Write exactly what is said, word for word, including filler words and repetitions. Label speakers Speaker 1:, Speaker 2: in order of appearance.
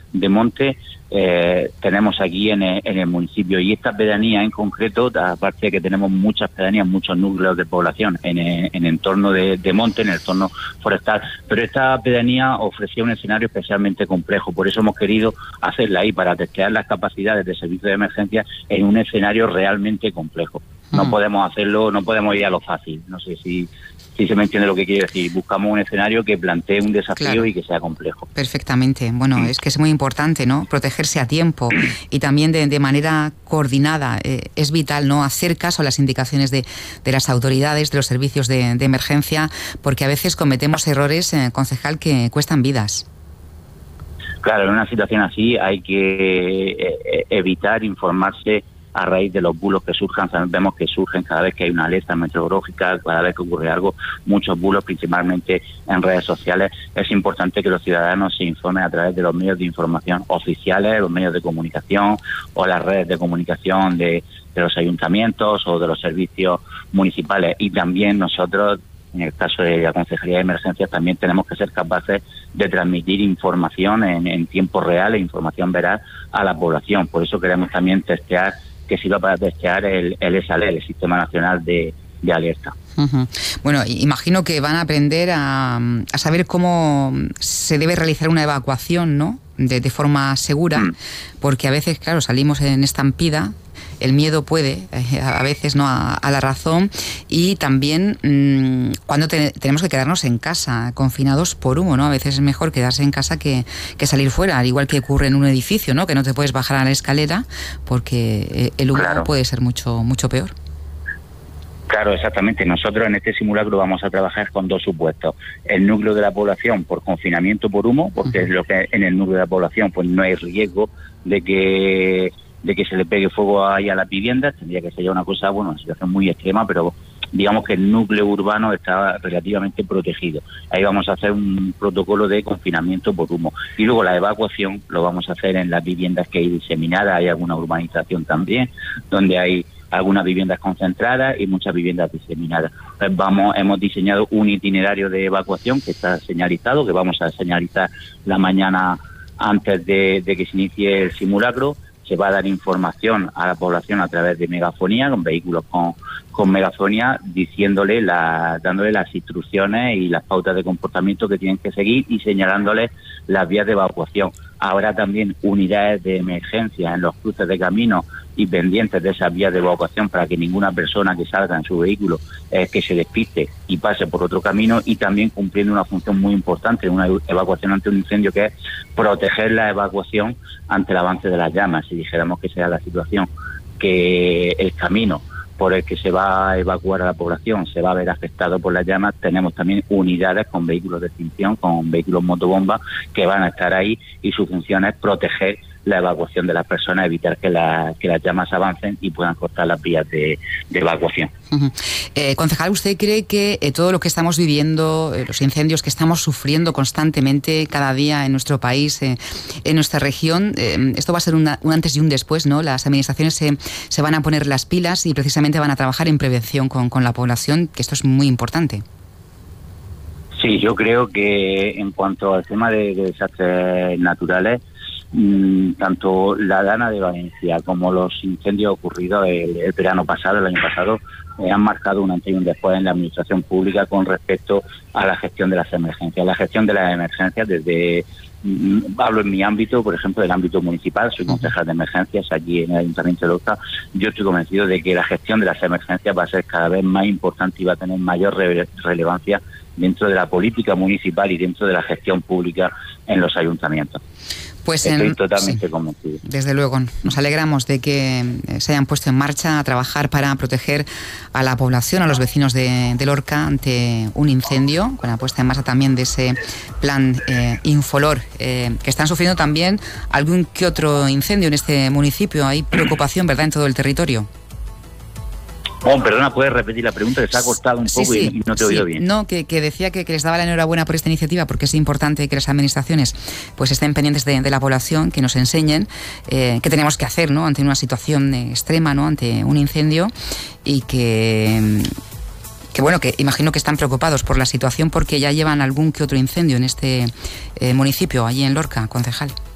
Speaker 1: de monte eh, tenemos aquí en el, en el municipio. Y esta pedanía en concreto, aparte de que tenemos muchas pedanías, muchos núcleos de población en el, en el entorno de, de monte, en el entorno forestal, pero esta pedanía ofrecía un escenario especialmente complejo. Por eso hemos querido hacerla ahí, para testear las capacidades de servicio de emergencia en un escenario realmente complejo. No mm. podemos hacerlo, no podemos ir a lo fácil. No sé si... Si se me entiende lo que quiero decir. Buscamos un escenario que plantee un desafío, claro, y que sea complejo.
Speaker 2: Perfectamente. Bueno, mm. es que es muy importante, ¿no? Protegerse a tiempo y también de, de manera coordinada. Eh, es vital, ¿no? Hacer caso a las indicaciones de, de las autoridades, de los servicios de, de emergencia, porque a veces cometemos errores, eh, concejal, que cuestan vidas.
Speaker 1: Claro, en una situación así hay que eh, evitar informarse a raíz de los bulos que surjan. Sabemos que surgen cada vez que hay una alerta meteorológica, cada vez que ocurre algo, muchos bulos, principalmente en redes sociales. Es importante que los ciudadanos se informen a través de los medios de información oficiales, los medios de comunicación o las redes de comunicación de, de los ayuntamientos o de los servicios municipales. Y también nosotros, en el caso de la Consejería de Emergencias, también tenemos que ser capaces de transmitir información en, en tiempo real e información veraz a la población. Por eso queremos también testear, que sirva para testear el, el S A L E, el Sistema Nacional de, de Alerta.
Speaker 2: Uh-huh. Bueno, imagino que van a aprender a, a saber cómo se debe realizar una evacuación, ¿no? De, de forma segura, mm. porque a veces, claro, salimos en estampida. El miedo puede, eh, a veces, no a, a la razón, y también mmm, cuando te, tenemos que quedarnos en casa, confinados por humo, ¿no? A veces es mejor quedarse en casa que, que salir fuera, al igual que ocurre en un edificio, ¿no? Que no te puedes bajar a la escalera porque el humo, claro, puede ser mucho, mucho peor.
Speaker 1: Claro, exactamente. Nosotros en este simulacro vamos a trabajar con dos supuestos. El núcleo de la población por confinamiento por humo, porque uh-huh. es lo que en el núcleo de la población pues no hay riesgo de que de que se le pegue fuego ahí a las viviendas. Tendría que ser ya una cosa, bueno, una situación muy extrema, pero digamos que el núcleo urbano está relativamente protegido. Ahí vamos a hacer un protocolo de confinamiento por humo. Y luego la evacuación lo vamos a hacer en las viviendas que hay diseminadas. Hay alguna urbanización también, donde hay algunas viviendas concentradas y muchas viviendas diseminadas. Pues vamos, hemos diseñado un itinerario de evacuación que está señalizado, que vamos a señalizar la mañana antes de, de que se inicie el simulacro. Se va a dar información a la población a través de megafonía, con vehículos con, con megafonía, diciéndole, la, dándole las instrucciones y las pautas de comportamiento que tienen que seguir y señalándoles las vías de evacuación. Habrá también unidades de emergencia en los cruces de caminos y pendientes de esas vías de evacuación para que ninguna persona que salga en su vehículo eh, que se despiste y pase por otro camino, y también cumpliendo una función muy importante, una evacuación ante un incendio, que es proteger la evacuación ante el avance de las llamas. Si dijéramos que sea la situación que el camino por el que se va a evacuar a la población se va a ver afectado por las llamas, tenemos también unidades con vehículos de extinción, con vehículos motobombas, que van a estar ahí, y su función es proteger la evacuación de las personas, evitar que, la, que las llamas avancen y puedan cortar las vías de, de evacuación.
Speaker 2: Uh-huh. Eh, concejal, ¿usted cree que eh, todo lo que estamos viviendo, eh, los incendios que estamos sufriendo constantemente cada día en nuestro país, eh, en nuestra región, eh, esto va a ser una, un antes y un después, ¿no? Las administraciones se, se van a poner las pilas y precisamente van a trabajar en prevención con, con la población, que esto es muy importante.
Speaker 1: Sí, yo creo que en cuanto al tema de, de desastres naturales, Mm, tanto la Dana de Valencia como los incendios ocurridos el, el verano pasado, el año pasado, eh, han marcado un antes y un después en la administración pública con respecto a la gestión de las emergencias. La gestión de las emergencias desde, mm, hablo en mi ámbito, por ejemplo, del ámbito municipal, soy concejal de emergencias aquí en el Ayuntamiento de Lorca. Yo estoy convencido de que la gestión de las emergencias va a ser cada vez más importante y va a tener mayor re- relevancia dentro de la política municipal y dentro de la gestión pública en los ayuntamientos.
Speaker 2: Pues
Speaker 1: Estoy
Speaker 2: en,
Speaker 1: totalmente
Speaker 2: sí,
Speaker 1: convencido.
Speaker 2: Desde luego, nos alegramos de que se hayan puesto en marcha a trabajar para proteger a la población, a los vecinos de, de Lorca ante un incendio, con la puesta en marcha también de ese plan eh, Infolor, eh, que están sufriendo también algún que otro incendio en este municipio. Hay preocupación, ¿verdad?, en todo el territorio.
Speaker 1: Oh, perdona, ¿puedes repetir la pregunta? Que se ha cortado un
Speaker 2: sí,
Speaker 1: poco
Speaker 2: sí,
Speaker 1: y no te he
Speaker 2: sí.
Speaker 1: oído bien.
Speaker 2: No, que, que decía que, que les daba la enhorabuena por esta iniciativa, porque es importante que las administraciones pues estén pendientes de, de la población, que nos enseñen eh, qué tenemos que hacer, ¿no?, ante una situación extrema, ¿no?, ante un incendio, y que, que bueno, que imagino que están preocupados por la situación porque ya llevan algún que otro incendio en este eh, municipio, allí en Lorca, concejal.